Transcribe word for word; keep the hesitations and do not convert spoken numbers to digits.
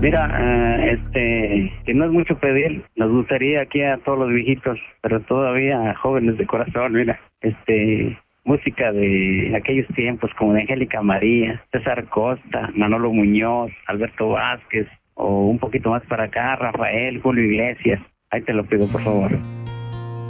Mira, uh, este, que no es mucho pedir, nos gustaría aquí a todos los viejitos, pero todavía jóvenes de corazón, mira, este, música de aquellos tiempos como de Angélica María, César Costa, Manolo Muñoz, Alberto Vázquez, o un poquito más para acá, Rafael, Julio Iglesias. Ahí te lo pido, por favor.